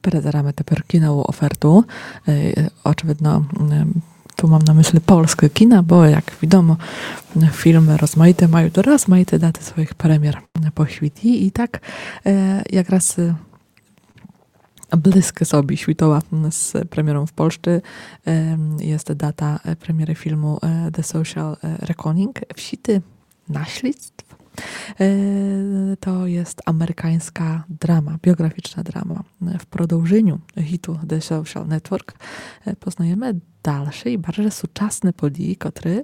перезерами тепер кінооферту. Очевидно, tu mam na myśli polskie kina, bo jak wiadomo, filmy rozmaite mają rozmaite daty swoich premier po świecie i tak jak raz bliskie sobie świtowa z premierą w Polsce jest data premiery filmu The Social Reckoning, Wsity naśledztw. To jest amerykańska drama, biograficzna drama. W продовжeniu hitu The Social Network poznajemy dalsze i bardziej współczesne podії, które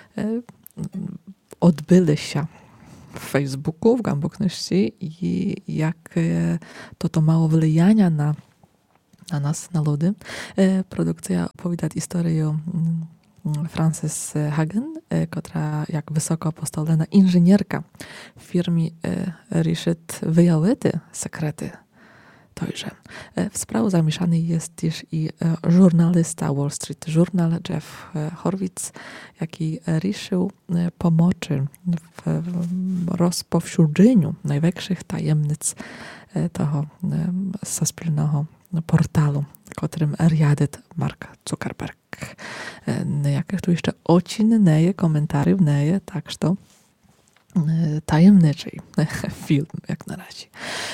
odbyły się w Facebooku, w głębokności i jak to mało wpływania na nas, na ludy. Produkcja opowiada historię Frances Hagen, która jak wysoko postawiona inżynierka w firmie Richard wyjęły sekrety tojże. W sprawę zamieszany jest też i żurnalista Wall Street Journal Jeff Horwitz, jaki ruszył pomocy w rozpowszechnieniu największych tajemnic tego wspólnego portalu, którym riadet Mark Zuckerberg. Jakich tu jeszcze ocinne komentarze, tak że tajemniczy film jak na razie.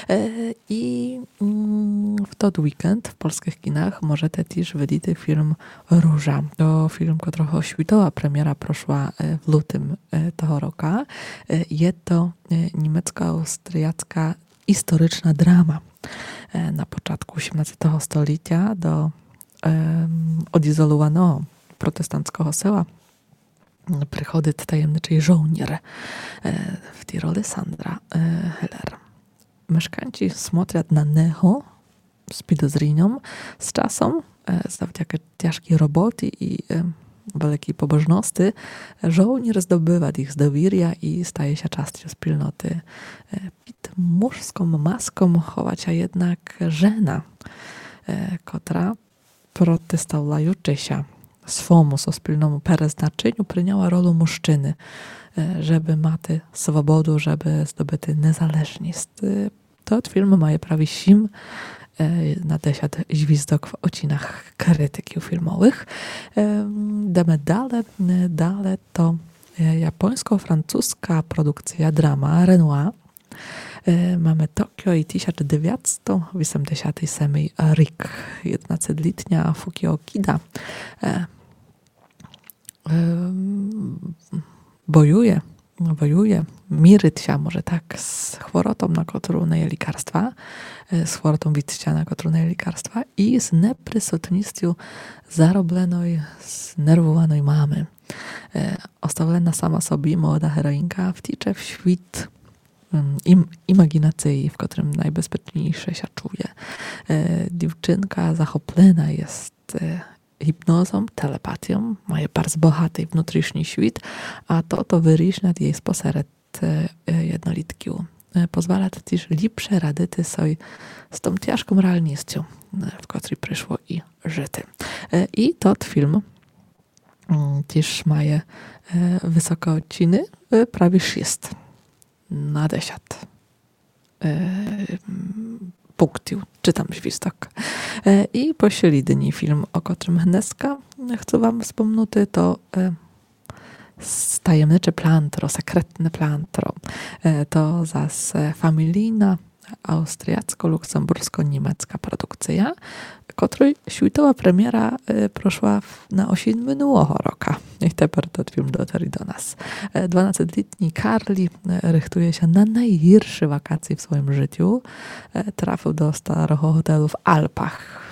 I w ten weekend w polskich kinach możecie też widzieć film Róża. To film, którego światowa premiera proszła w lutym tego roku. Jest to niemiecko-austriacka historyczna drama. Na początku XVIII stulecia do odizolowanego protestanckiego sela przychodzi tajemniczy żołnierz w tej roli Sandra Heller. Mieszkańcy смотрят na niego z podejrzeniem, z czasem, zawdzięki ciężkiej roboty i wielkiej pobożności, żołnierz zdobywa ich zawierzchnia i staje się częścią wspólnoty. Pod męską maską chowa się jednak żena, która protestująca się swemu wspólnemu przeznaczeniu przyjęła rolę mężczyzny, żeby mieć swobodę, żeby zdobyć niezależność. Ten film ma prawie 7 na 10 gwizdok w ocinach krytyków filmowych. Damy dalej to japońsko-francuska produkcja drama Renoir. Mamy Tokio i 1987 Rik, 11-letnia Fukio Kida bojuje, miryć się może tak z chorotą, na którą naje lekarstwa, z chorotą widzenia, na którą naje lekarstwa i z neprisutnością zarobionej, znerwowanej mamy. Ostawiona sama sobie młoda heroinka wtiecze w świat imaginacji, w którym najbezpieczniejsze się czuje. Dziewczynka zachoplena jest hipnozą, telepatią, ma bardzo bogaty wnętrzny świat, a to wyraźnia jej spośród jednolitkiu. Pozwala też lepsze radyty sobie z tą ciężką realnością, w której przyszło i żyty. I ten film też ma wysokie oceny, prawie 6 na 10 punktów, czytam gwizdok. I pośredni film, o którym dneska chcę wam wspomnieć, to tajemnicze plantro, sekretne plantro. To zas familijna, austriacko-luksembursko-niemiecka produkcja, której światowa premiera proszła na osiem minionego roku. I teraz ten film dotarł do nas. 12-letni Carly rychtuje się na najgorsze wakacje w swoim życiu. Trafił do starego hotelu w Alpach.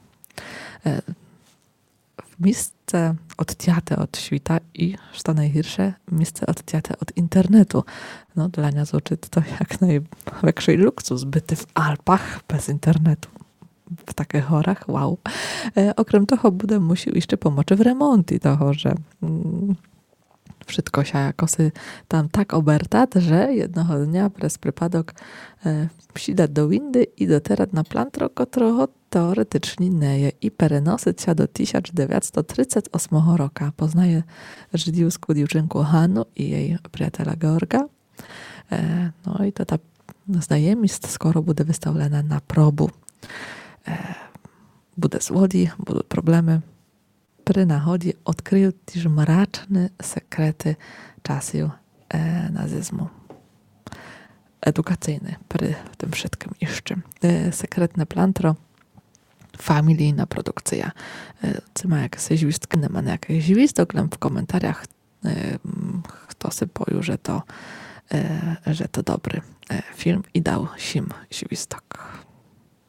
W miejsce odcięte od świata i, co najgorsze, miejsce odcięte od internetu. No, dla nas zvuči to jak największy luksus, byty w Alpach bez internetu. W takich horach, wow. Okrem toho bude musiał jeszcze pomóc w remoncie toho, że wszystko się jakoś tam tak obertać, że jednego dnia przez przypadek wsiadać do windy i docierać na plantro, którego teoretycznie nie je i przenosić się do 1938 roku. Poznaje żydowską dziewczynkę Hannu i jej przyjaciela Georga. No i to ta znajomość skoro będzie wystawiona na próbu. bude zlodій, будуть проблеми. При нагоді відкрию ті ж мрачні секрети czasów nazizmu. Edukacyjny przy tym wszystkim jeszcze. Sekretne plantro, familijna produkcja. Co ma jakieś zwiastki, nie ma jakieś zwiastok, w komentarzach kto się pojął, że to dobry film i dał sim zwiastok.